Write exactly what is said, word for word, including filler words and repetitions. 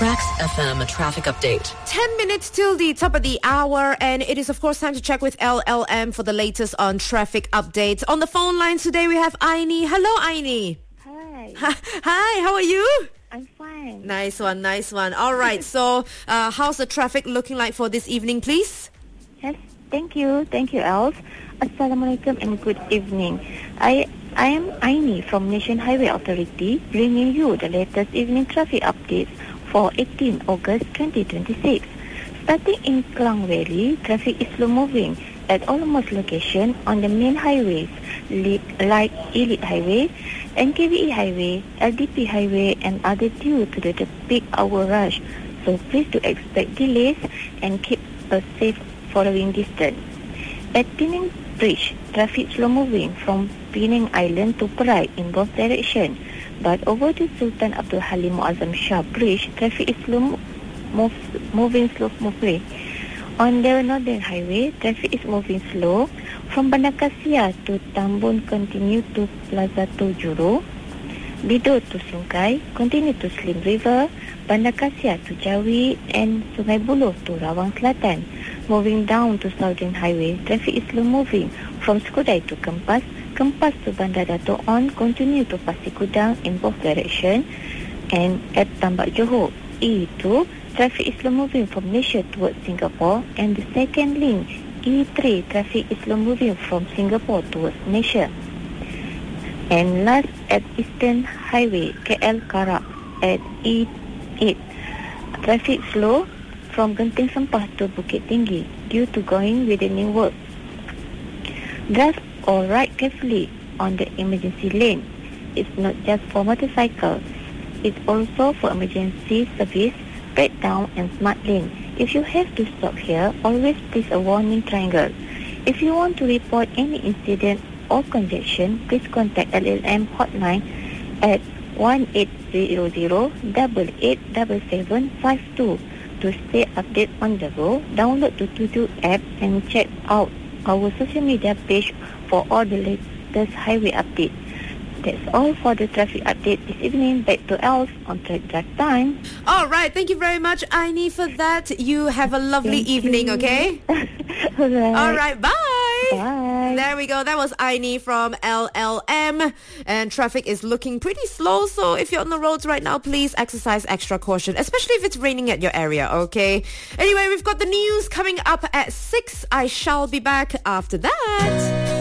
Tracks F M traffic update. ten minutes till the top of the hour, and it is of course time to check with L L M for the latest on traffic updates. On the phone lines today we have Aini. Hello Aini. Hi. Hi, how are you? I'm fine. Nice one, nice one. All right, so uh, how's the traffic looking like for this evening, please? Yes, thank you. Thank you, Els. Assalamualaikum and good evening. I I am Aini from Nation Highway Authority, bringing you the latest evening traffic updates for eighteenth August twenty twenty-six. Starting in Klang Valley, traffic is slow moving at almost location on the main highways like Elite Highway, N K V E Highway, L D P Highway and other due to the peak hour rush. So please do expect delays and keep a safe following distance. At Penang Bridge, traffic slow moving from Penang Island to Perai in both directions. But over the Sultan Abdul Halim Muazzam Shah Bridge, traffic is slow move, moving slow moving. On the Northern Highway, traffic is moving slow from Bandar Kasia to Tambun, continue to Plaza Tojuro, Bido to Sungai, continue to Slim River, Bandar Kasia to Jawi and Sungai Buloh to Rawang Selatan. Moving down to Southern Highway, traffic is slow moving from Skudai to Kempas, Kempas to Bandar Dato' On, continue to Pasir Gudang in both directions. And at Tambak Johor E two, traffic is slow moving from Malaysia towards Singapore, and the second link E three, traffic is slow moving from Singapore towards Malaysia. And last at Eastern Highway K L Karak at E eight, traffic slow from Genting Sempah to Bukit Tinggi due to going widening work. Drive or ride carefully on the emergency lane. It's not just for motorcycles, it's also for emergency service, breakdown and smart lane. If you have to stop here, always place a warning triangle. If you want to report any incident or congestion, please contact L L M hotline at one eight zero zero, eight eight seven seven five two. To stay updated on the road, download the Tutu app and check out our social media page for all the latest highway updates. That's all for the traffic update this evening. Back to Els on Track Drive Time. All right, thank you very much, Aini, for that. You have a lovely Thank evening, you. okay? All right. All right, bye. Bye. There we go. That was Aini from L L M. And traffic is looking pretty slow. So if you're on the roads right now, please exercise extra caution, especially if it's raining at your area, okay? Anyway, we've got the news coming up at six. I shall be back after that.